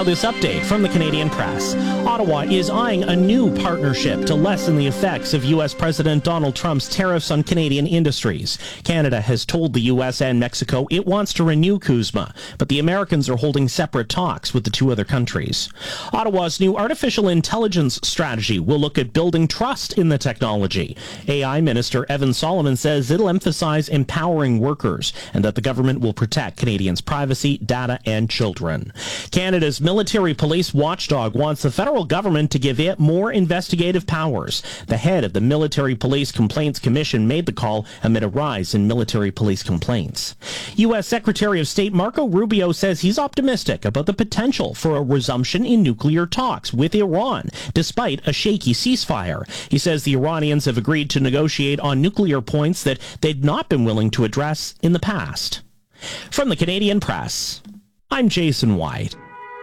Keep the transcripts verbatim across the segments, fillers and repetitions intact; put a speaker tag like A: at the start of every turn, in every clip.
A: Now this update from the Canadian Press. Ottawa is eyeing a new partnership to lessen the effects of U S President Donald Trump's tariffs on Canadian industries. Canada has told the U S and Mexico it wants to renew CUSMA, but the Americans are holding separate talks with the two other countries. Ottawa's new artificial intelligence strategy will look at building trust in the technology. A I Minister Evan Solomon says it'll emphasize empowering workers and that the government will protect Canadians' privacy, data, and children. Canada's military police watchdog wants the federal government to give it more investigative powers. The head of the Military Police Complaints Commission made the call amid a rise in military police complaints. U S Secretary of State Marco Rubio says he's optimistic about the potential for a resumption in nuclear talks with Iran, despite a shaky ceasefire. He says the Iranians have agreed to negotiate on nuclear points that they'd not been willing to address in the past. From the Canadian Press, I'm Jason White.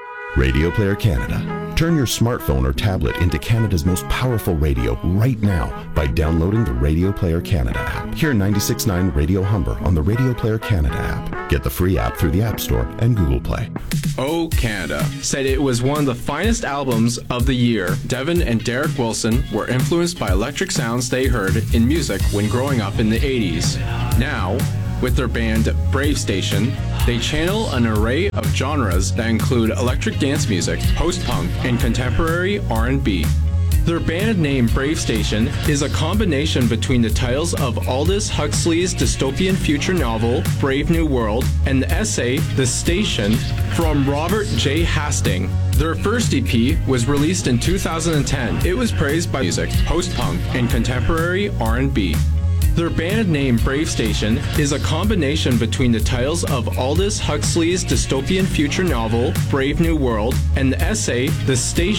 B: Radio Player Canada. Turn your smartphone or tablet into Canada's most powerful radio right now by downloading the Radio Player Canada app. Hear ninety-six point nine Radio Humber on the Radio Player Canada app. Get the free app through the App Store and Google Play.
C: Oh Canada said it was one of the finest albums of the year. Devin and Derek Wilson were influenced by electric sounds they heard in music when growing up in the eighties. Now, with their band Brave Station, they channel an array of genres that include electric dance music, post-punk, and contemporary R and B. Their band name Brave Station is a combination between the titles of Aldous Huxley's dystopian future novel Brave New World and the essay The Station from Robert J. Hastings. Their first E P was released in two thousand ten. It was praised by music, post-punk, and contemporary R and B. Their band name Brave Station is a combination between the titles of Aldous Huxley's dystopian future novel Brave New World and the essay The Station